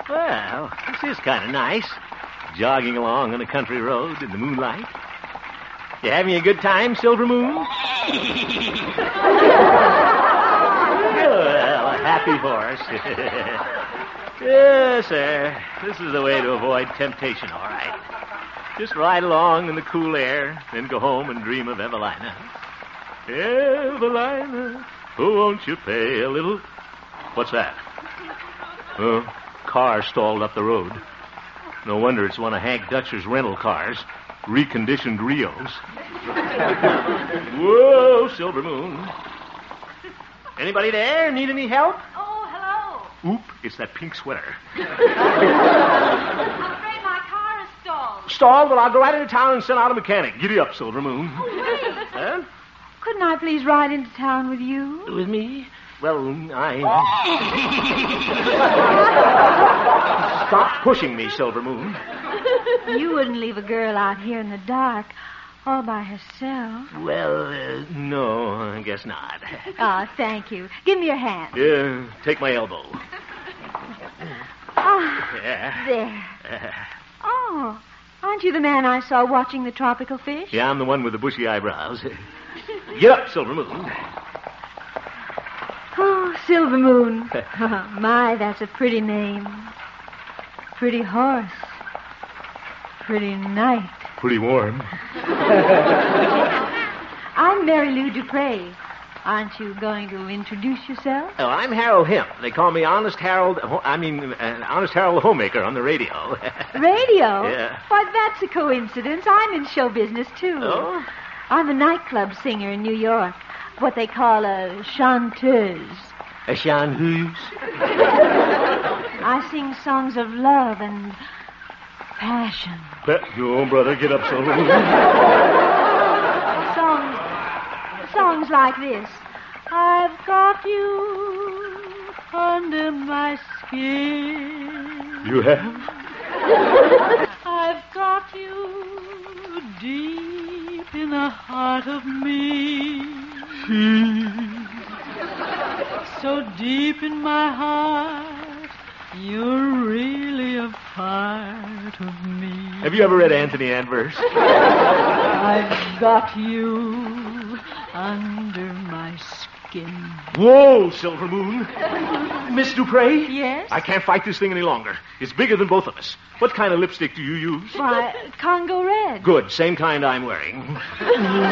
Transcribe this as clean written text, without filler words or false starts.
Well, this is kind of nice. Jogging along on a country road in the moonlight. You having a good time, Silver Moon? Well, a happy horse. Yes, sir. This is the way to avoid temptation, all right. Just ride along in the cool air, then go home and dream of Evelina. Evelina, oh, won't you pay a little? What's that? Car stalled up the road. No wonder it's one of Hank Dutcher's rental cars. Reconditioned Rios. Whoa, Silver Moon. Anybody there? Need any help? Oh, hello. Oop, it's that pink sweater. I'm afraid my car is stalled. Stalled? Well, I'll go right into town and send out a mechanic. Giddy up, Silver Moon. Oh, wait. Huh? Couldn't I please ride into town with you? With me? Well, Stop pushing me, Silver Moon. You wouldn't leave a girl out here in the dark all by herself. Well, no, I guess not. Oh, thank you. Give me your hand. Yeah, take my elbow. Yeah. There. Oh, aren't you the man I saw watching the tropical fish? Yeah, I'm the one with the bushy eyebrows. Get up, Silver Moon. Oh, Silver Moon. My, that's a pretty name. Pretty horse. Pretty night. Pretty warm. I'm Mary Lou Dupre. Aren't you going to introduce yourself? Oh, I'm Harold Hemp. They call me Honest Harold the Homemaker on the radio. Radio? Yeah. Why, that's a coincidence. I'm in show business, too. Oh? I'm a nightclub singer in New York. What they call a chanteuse. A chanteuse? I sing songs of love and passion. No, brother, get up, Silver Moon. Songs like this. I've got you under my skin. You have? I've got you deep in the heart of me. So deep in my heart, you're really a part of me. Have you ever read Anthony Adverse? I've got you under my skin. Whoa, Silver Moon. Miss Dupre? Yes? I can't fight this thing any longer. It's bigger than both of us. What kind of lipstick do you use? Why, Congo Red. Good, same kind I'm wearing.